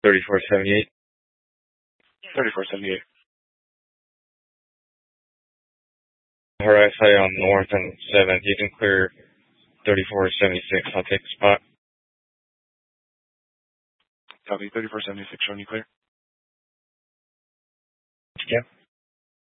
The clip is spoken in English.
3478. 3478. Horizon on north and 7th. You can clear 3476. I'll take the spot. Copy. 3476 showing you clear. Yeah.